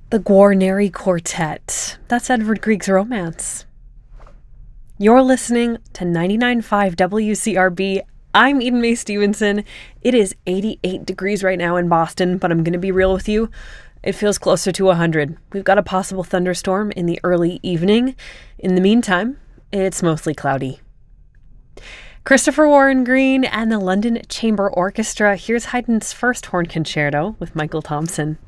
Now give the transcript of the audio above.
The Guarneri Quartet. That's Edvard Grieg's romance. You're listening to 99.5 WCRB. I'm Eden Mae Stevenson. It is 88 degrees right now in Boston, but I'm going to be real with you. It feels closer to 100. We've got a possible thunderstorm in the early evening. In the meantime, it's mostly cloudy. Christopher Warren Green and the London Chamber Orchestra. Here's Haydn's first horn concerto with Michael Thompson.